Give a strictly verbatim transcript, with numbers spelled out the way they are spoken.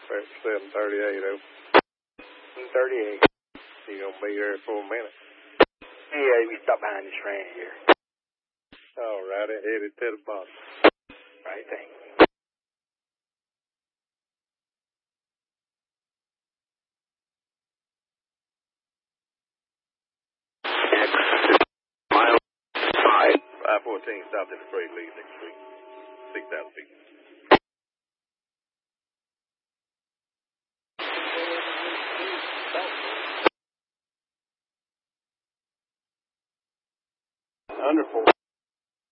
seven thirty-eight, oh. seven thirty-eight. You gonna be here for a minute? Yeah, we stop behind this ranch here. All righty, headed to the bottom. Right, thanks. Mile five. I fourteen stopped in the freight lead next week. six thousand feet. Under four.